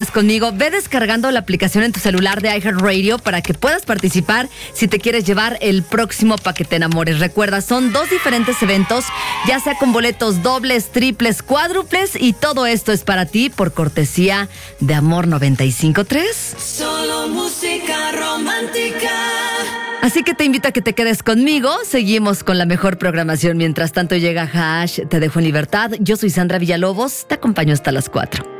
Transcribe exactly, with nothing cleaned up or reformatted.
quedes conmigo, ve descargando la aplicación en tu celular de iHeartRadio para que puedas participar si te quieres llevar el próximo Paquete Enamores. Recuerda, son dos diferentes eventos, ya sea con boletos dobles, triples, cuádruples, y todo esto es para ti por cortesía de Amor noventa y cinco punto tres. Solo música romántica. Así que te invito a que te quedes conmigo. Seguimos con la mejor programación. Mientras tanto llega Hash, Te Dejo en Libertad. Yo soy Sandra Villalobos. Te acompaño hasta las cuatro.